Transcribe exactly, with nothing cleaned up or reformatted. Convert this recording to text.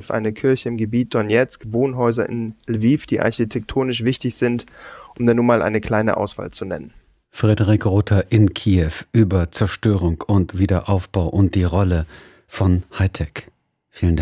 eine Kirche im Gebiet Donezk, Wohnhäuser in Lviv, die architektonisch wichtig sind, um da nur mal eine kleine Auswahl zu nennen. Frederik Rother in Kiew über Zerstörung und Wiederaufbau und die Rolle von Hightech. Vielen Dank.